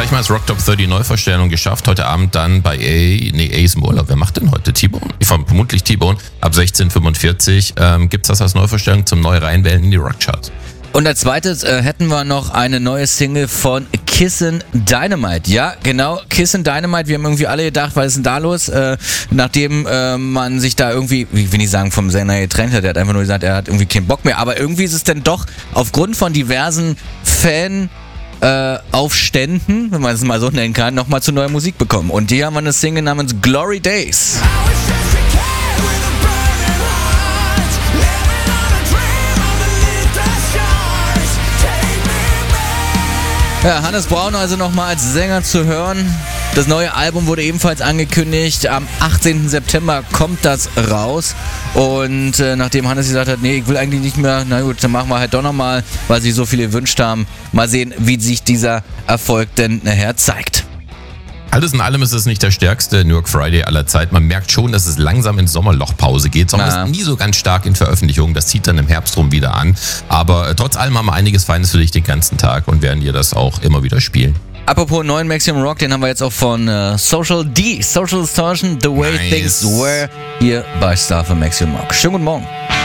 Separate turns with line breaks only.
gleich mal als Rock Top 30 Neuvorstellung geschafft. Heute Abend dann bei A ist im Urlaub. Wer macht denn heute? T-Bone? Vermutlich T-Bone. Ab 16:45 gibt's das als Neuvorstellung zum Neu-Reinwählen in die Rockcharts.
Und als zweites hätten wir noch eine neue Single von Kissin' Dynamite. Ja, genau, Kissin' Dynamite. Wir haben irgendwie alle gedacht, was ist denn da los? Nachdem man sich da irgendwie, wie will ich sagen, vom Sänger getrennt hat. Er hat einfach nur gesagt, er hat irgendwie keinen Bock mehr. Aber irgendwie ist es dann doch aufgrund von diversen Aufständen, wenn man es mal so nennen kann, nochmal zu neuer Musik bekommen. Und hier haben wir eine Single namens Glory Days. Ja, Hannes Brown also nochmal als Sänger zu hören. Das neue Album wurde ebenfalls angekündigt. Am 18. September kommt das raus. Und nachdem Hannes gesagt hat, nee, ich will eigentlich nicht mehr, na gut, dann machen wir halt doch nochmal, weil sich so viele gewünscht haben. Mal sehen, wie sich dieser Erfolg denn nachher zeigt.
Alles in allem ist es nicht der stärkste New York Friday aller Zeit. Man merkt schon, dass es langsam in Sommerlochpause geht. Sommer ist nie so ganz stark in Veröffentlichungen. Das zieht dann im Herbst rum wieder an. Aber trotz allem haben wir einiges Feines für dich den ganzen Tag und werden dir das auch immer wieder spielen.
Apropos neuen Maximum Rock, den haben wir jetzt auch von Social Distortion, The Way Things Were, hier bei Star für Maximum Rock. Schönen guten Morgen.